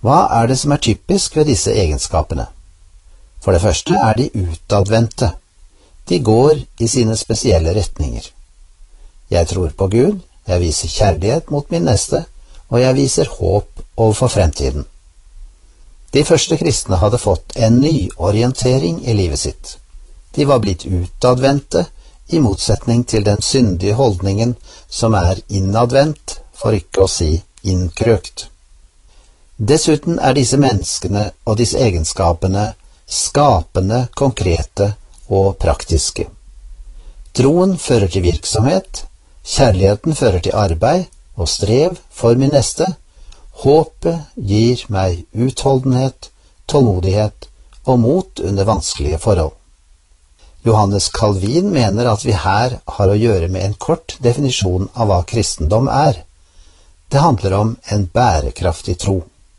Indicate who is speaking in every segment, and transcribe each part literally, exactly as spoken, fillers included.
Speaker 1: Hva er det som er typisk ved disse egenskapene? For det første er de utadvendte. De går i sine spesielle retninger. Jeg tror på Gud, jeg viser kjærlighet mot min neste, og jeg viser håp overfor fremtiden. De første kristne hadde fått en nyorientering i livet sitt. De var blitt utadvendte, i motsetning til den syndige holdningen som er innadvendt, for ikke å si innkrøkt. Dessuten er disse menneskene og disse egenskapene skapende, konkrete og praktiske. Troen fører til virksomhet, kjærligheten fører til arbeid og strev for min neste, håpet gir meg utholdenhet, tålmodighet og mot under vanskelige forhold. Johannes Calvin mener at vi her har å gjøre med en kort definisjon av hva kristendom er. Det handler om en bærekraftig tro.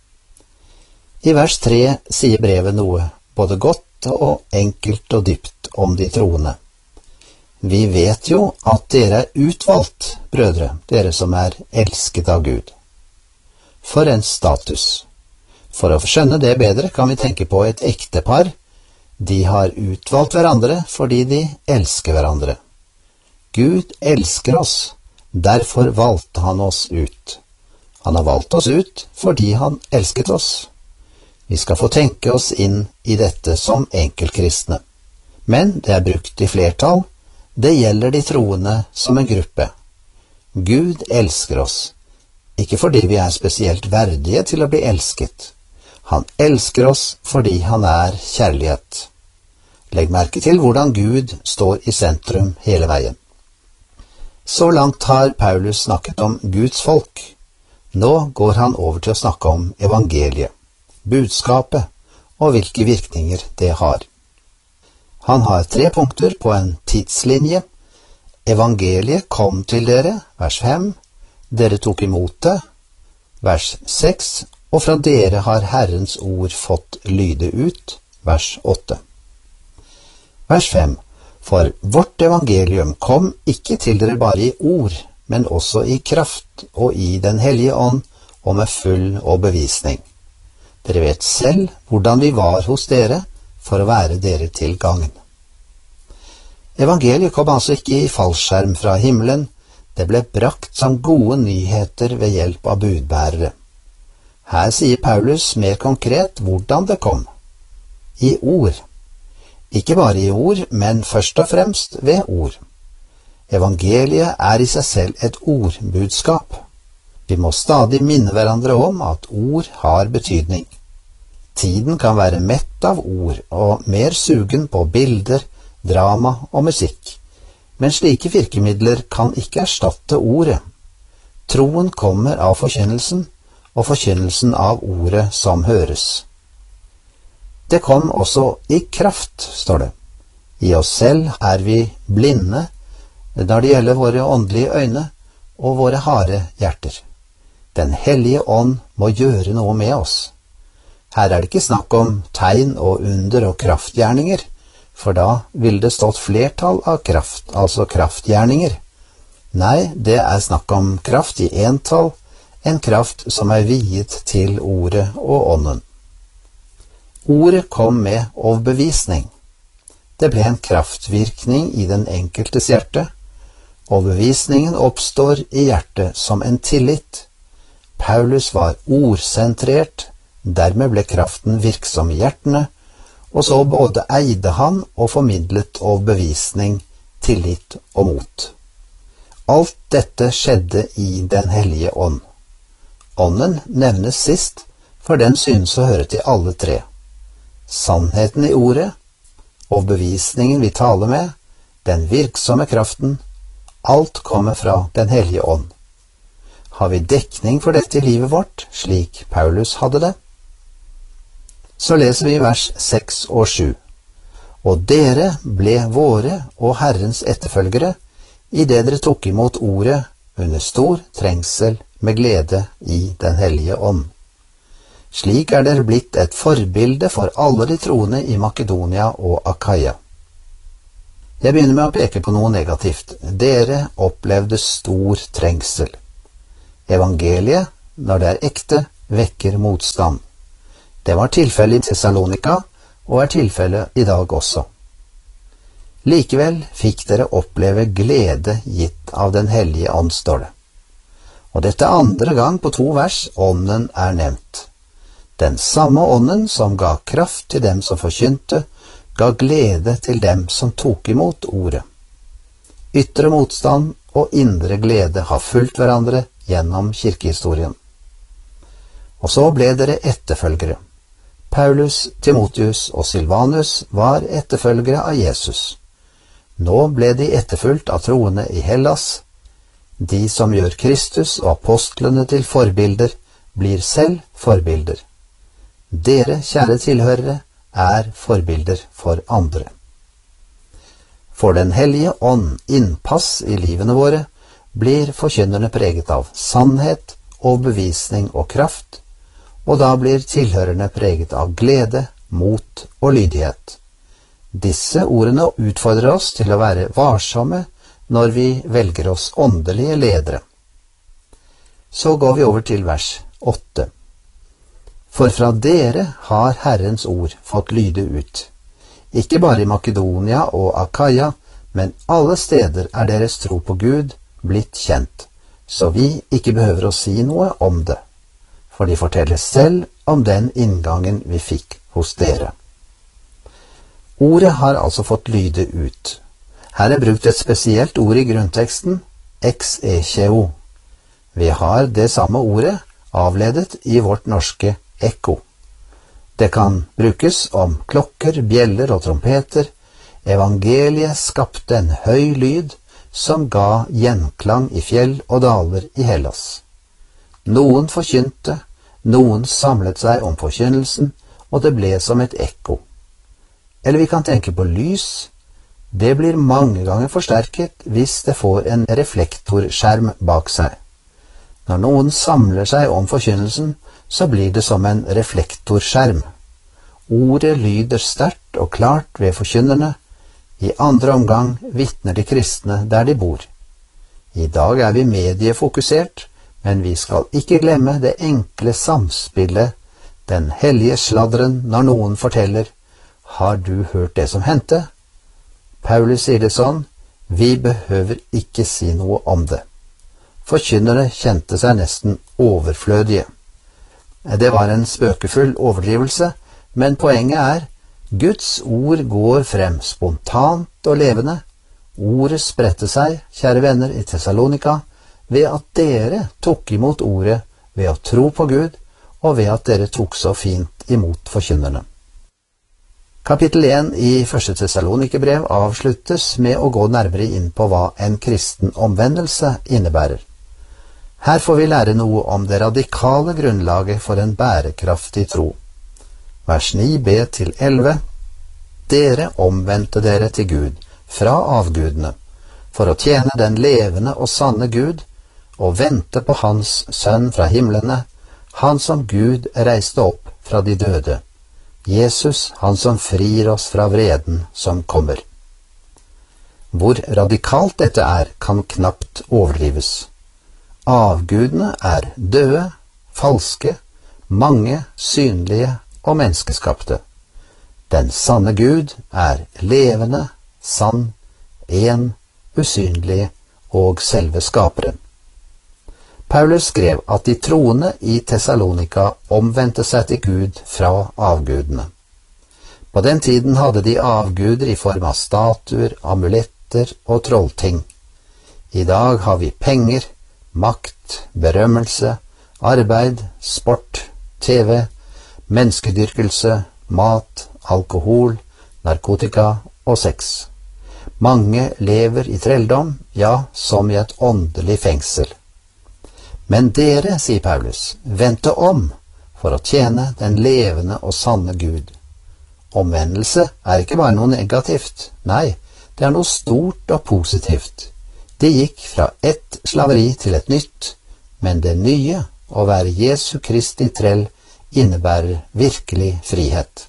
Speaker 1: I vers tre sier brevet noe både godt og enkelt og dypt om de troende. Vi vet jo at dere er utvalgt, brødre, dere som er elsket av Gud. For en status! For å skjønne det bedre kan vi tenke på et ektepar. De har utvalgt hverandre fordi de elsker hverandre. Gud elsker oss, derfor valgte han oss ut. Han har valgt oss ut fordi han elsket oss. Vi skal få tenke oss inn i dette som enkeltkristne. Men det er brukt i flertall. Det gjelder de troende som en gruppe. Gud elsker oss, ikke fordi vi er spesielt verdige til å bli elsket. Han elsker oss fordi han er kjærlighet. Legg merke til hvordan Gud står i sentrum hele veien. Så langt har Paulus snakket om Guds folk. Nå går han over til å snakke om evangeliet, budskapet og hvilke virkninger det har. Han har tre punkter på en tidslinje. Evangeliet kom til dere, vers fem. Dere tok imot det, vers seks. Og fra dere har Herrens ord fått lyde ut, vers åtte. Vers fem. For vårt evangelium kom ikke til dere bare i ord, men også i kraft og i den hellige ånd og med full overbevisning. Dere vet selv hvordan vi var hos dere, for å være dere til gagn. Evangeliet kom altså ikke i fallskjerm fra himmelen, det ble brakt som gode nyheter ved hjelp av budbærere. Her sier Paulus mer konkret hvordan det kom. I ord. Ikke bare i ord, men først og fremst ved ord. Evangeliet er i seg selv et ordbudskap. Vi må stadig minne hverandre om at ord har betydning. Tiden kan være mett av ord og mer sugen på bilder, drama og musikk. Men slike virkemidler kan ikke erstatte ordet. Troen kommer av forkynnelsen, og forkynnelsen av ordet som høres. Det kom også i kraft, står det. I oss selv er vi blinde når det gjelder våre åndelige øyne og våre harde hjerter. Den hellige ånd må gjøre noe med oss. Her er det ikke snakk om tegn og under og kraftgjerninger, for da ville det stått flertall av kraft, altså kraftgjerninger. Nei, det er snakk om kraft i entall, en kraft som er viet til ordet og ånden. Ordet kom med overbevisning. Det ble en kraftvirkning i den enkeltes hjerte. Overbevisningen oppstår i hjertet som en tillit. Paulus var ordsentrert, dermed ble kraften virksom i hjertene, og så både eide han og formidlet overbevisning, tillit og mot. Alt dette skjedde i Den hellige ånd. Ånden nevnes sist, for den synes å høre til alle tre. Sannheten i ordet, overbevisningen vi taler med, den virksomme kraften, alt kommer fra Den hellige ånd. Har vi dekning for dette i livet vårt, slik Paulus hadde det? Så leser vi vers seks og sju. Og dere ble våre og Herrens etterfølgere, i det dere tok imot ordet under stor trengsel med glede i Den hellige ånd. Slik er dere blitt et forbilde for alle de troende i Makedonia og Akaia. Jeg begynner med å peke på noe negativt. Dere opplevde stor trengsel. Evangeliet, når det er ekte, vekker motstand. Det var tilfellet i Thessalonika, og er tilfellet i dag også. Likevel fikk dere oppleve glede gitt av den hellige ånd, står det. Og dette er andre gang på to vers ånden er nevnt. Den samme ånden som ga kraft til dem som forkynte, ga glede til dem som tok imot ordet. Ytre motstand og indre glede har fulgt hverandre gjennom kirkehistorien. Og så ble dere etterfølgere. Paulus, Timotheus og Silvanus var etterfølgere av Jesus. Nå ble de etterfulgt av troende i Hellas. De som gjør Kristus og apostlene til forbilder, blir selv forbilder. Dere, kjære tilhørere, er forbilder for andre. For den hellige ånd innpass i livene våre, blir forkynnerne preget av sannhet, overbevisning og kraft, og da blir tilhørerne preget av glede, mot og lydighet. Disse ordene utfordrer oss til å være varsomme når vi velger oss åndelige ledere. Så går vi over til vers åtte. For fra dere har Herrens ord fått lyde ut. Ikke bare i Makedonia og Akaia, men alle steder er deres tro på Gud blitt kjent, så vi ikke behøver å si noe om det, for de forteller selv om den inngangen vi fikk hos dere. Ordet har altså fått lyde ut. Her er brukt et spesielt ord i grunnteksten, ex-ekeo. Vi har det samme ordet avledet i vårt norske ekko. Det kan brukes om klokker, bjeller og trompeter. Evangeliet skapte en høy lyd som ga gjenklang i fjell og daler i Hellas. Noen forkynte, noen samlet seg om forkynnelsen, og det ble som et ekko. Eller vi kan tenke på lys. Det blir mange ganger forsterket hvis det får en reflektorskjerm bak seg. Når noen samler seg om forkynnelsen, så blir det som en reflektorskjerm. Ordet lyder sterkt og klart ved forkynnerne. I andre omgang vitner de kristne der de bor. I dag er vi mediefokusert, men vi skal ikke glemme det enkle samspillet, den hellige sladderen når noen forteller: har du hørt det som hendte? Paulus sier det sånn: vi behøver ikke si noe om det. Forkynnere kjente seg nesten overflødige. Det var en spøkefull overdrivelse, men poenget er, Guds ord går frem spontant og levende. Ordet spredte seg, kjære venner, i Thessalonika, ved at dere tok imot ordet ved å tro på Gud, og ved at dere tok så fint imot forkynnerne. Kapittel én i første Thessalonikerbrev avsluttes med å gå nærmere inn på hva en kristen omvendelse innebærer. Her får vi lære noe om det radikale grunnlaget for en bærekraftig tro. Vers ni b til elleve. Dere omvendte dere til Gud fra avgudene, for å tjene den levende og sanne Gud, og vente på Hans Sønn fra himlene, Han som Gud reiste opp fra de døde, Jesus, Han som frir oss fra vreden som kommer. Hvor radikalt dette er, kan knapt overdrives. Avgudene er døde, falske, mange, synlige og menneskeskapte. Den sanne Gud er levende, sann, en, usynlig og selve skaperen. Paulus skrev at de troende i Thessalonika omvendte seg til Gud fra avgudene. På den tiden hadde de avguder i form av statuer, amuletter og trollting. I dag har vi penger, makt, berømmelse, arbeid, sport, tv, menneskedyrkelse, mat, alkohol, narkotika og sex. Mange lever i trelldom, ja, som i et åndelig fengsel. Men dere, sier Paulus, vendte om for å tjene den levende og sanne Gud. Omvendelse er ikke bare noe negativt, nei, det er noe stort og positivt. De gikk fra ett slaveri til et nytt, men det nye, å være Jesu Kristi trell, innebærer virkelig frihet.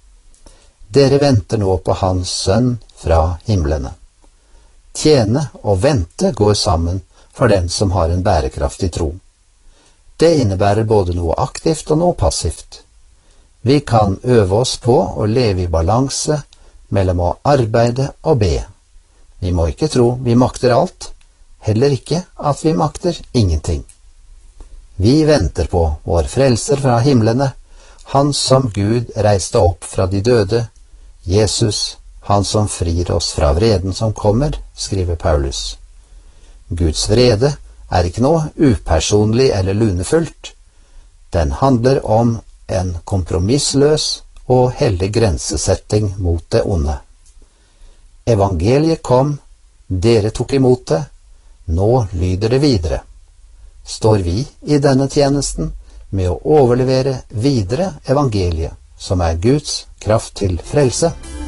Speaker 1: Dere venter nå på Hans Sønn fra himlene. Tjene og vente går sammen for den som har en bærekraftig tro. Det innebærer både noe aktivt og noe passivt. Vi kan øve oss på å leve i balanse mellom å arbeide og be. Vi må ikke tro vi makter alt, heller ikke at vi makter ingenting. Vi venter på vår frelser fra himlene, han som Gud reiste opp fra de døde, Jesus, han som frir oss fra vreden som kommer, skriver Paulus. Guds vrede er ikke noe upersonlig eller lunefullt. Den handler om en kompromissløs og hellig grensesetting mot det onde. Evangeliet kom, dere tok imot det, nå lyder det videre. Står vi i denne tjenesten med å overlevere videre evangeliet, som er Guds kraft til frelse?